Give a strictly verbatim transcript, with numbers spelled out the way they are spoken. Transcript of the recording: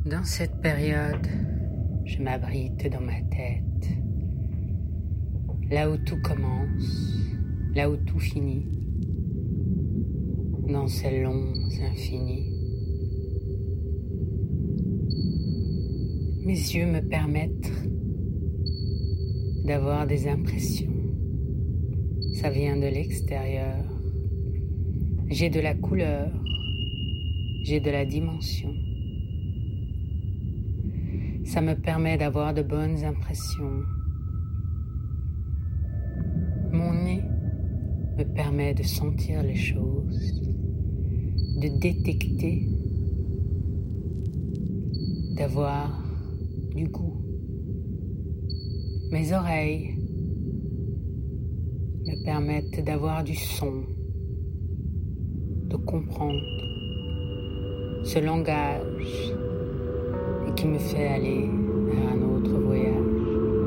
Dans cette période, je m'abrite dans ma tête, là où tout commence, là où tout finit, dans ces longs infinis. Mes yeux me permettent d'avoir des impressions. Ça vient de l'extérieur. J'ai de la couleur, j'ai de la dimension. Ça me permet d'avoir de bonnes impressions. Mon nez me permet de sentir les choses, de détecter, d'avoir du goût. Mes oreilles me permettent d'avoir du son, de comprendre ce langage et qui me fait aller